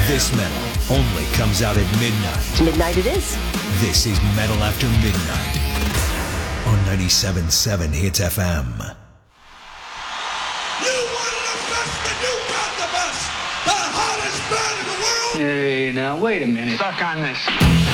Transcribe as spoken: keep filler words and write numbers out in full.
This metal only comes out at midnight. Midnight it is. This is Metal After Midnight on ninety-seven point seven Hits F M. You wanted the best, and you got the best. The hottest band in the world. Hey, now wait a minute. Suck on this.